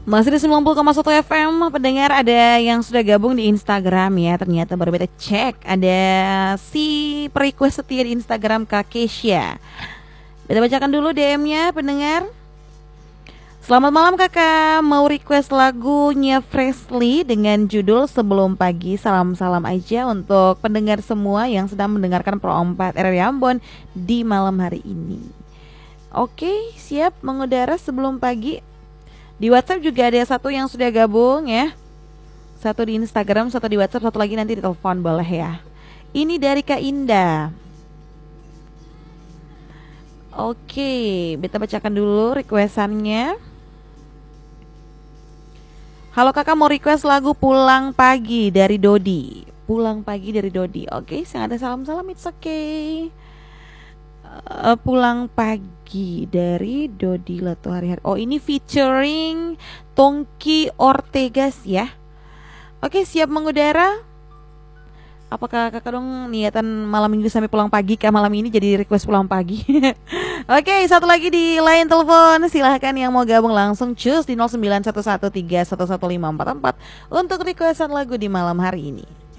Masih di 90,1 FM pendengar, ada yang sudah gabung di Instagram ya. Ternyata baru beta cek ada si request setia di Instagram Kak Kesya. Beta bacakan dulu DM-nya pendengar. Selamat malam kakak, mau request lagunya Freshly dengan judul Sebelum Pagi. Salam-salam aja untuk pendengar semua yang sedang mendengarkan Pro 4 RRI Ambon di malam hari ini. Oke, siap mengudara sebelum pagi. Di WhatsApp juga ada satu yang sudah gabung ya. Satu di Instagram, satu di WhatsApp, satu lagi nanti di telepon boleh ya. Ini dari Kak Indah. Oke, beta bacakan dulu requestannya. Halo kakak, mau request lagu Pulang Pagi dari Dodi. Pulang Pagi dari Dodi. Oke, saya ada salam-salam, it's okay. Pulang Pagi dari Dodi Leto Hari-Hari. Oh, ini featuring Tongki Ortegas ya. Oke, siap mengudara. Apakah kakak dong niatan malam minggu sampai pulang pagi kah malam ini jadi request pulang pagi? Oke, satu lagi di line telepon. Silahkan yang mau gabung langsung cus di 091131111544 untuk requestan lagu di malam hari ini.